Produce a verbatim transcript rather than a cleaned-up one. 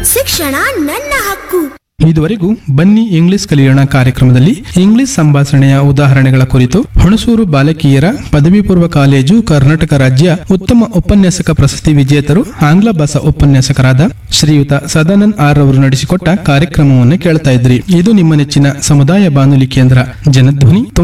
ಶಿಕ್ಷಣ ನನ್ನ ಹಕ್ಕು. ಇದುವರೆಗೂ ಬನ್ನಿ ಇಂಗ್ಲಿಷ್ ಕಲಿಯೋಣ ಕಾರ್ಯಕ್ರಮದಲ್ಲಿ ಇಂಗ್ಲಿಷ್ ಸಂಭಾಷಣೆಯ ಉದಾಹರಣೆಗಳ ಕುರಿತು ಹುಣಸೂರು ಬಾಲಕಿಯರ ಪದವಿ ಪೂರ್ವ ಕಾಲೇಜು ಕರ್ನಾಟಕ ರಾಜ್ಯ ಉತ್ತಮ ಉಪನ್ಯಾಸಕ ಪ್ರಶಸ್ತಿ ವಿಜೇತರು ಆಂಗ್ಲ ಭಾಷಾ ಉಪನ್ಯಾಸಕರಾದ ಶ್ರೀಯುತ ಸದಾನಂದ್ ಆರ್ ಅವರು ನಡೆಸಿಕೊಟ್ಟ ಕಾರ್ಯಕ್ರಮವನ್ನು ಕೇಳ್ತಾ ಇದ್ರಿ. ಇದು ನಿಮ್ಮ ನೆಚ್ಚಿನ ಸಮುದಾಯ ಬಾನುಲಿ ಕೇಂದ್ರ ಜನಧ್ವನಿ